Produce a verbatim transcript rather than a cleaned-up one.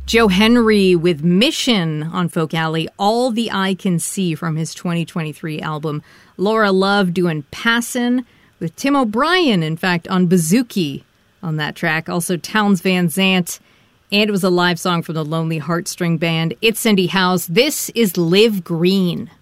Joe Henry with Mission on Folk Alley, All the Eye Can See from his twenty twenty-three album. Laura Love doing Passin' with Tim O'Brien, in fact, on Bouzouki on that track. Also Townes Van Zandt, and it was a live song from the Lonely Heartstring Band. It's Cindy House. This is Live Green.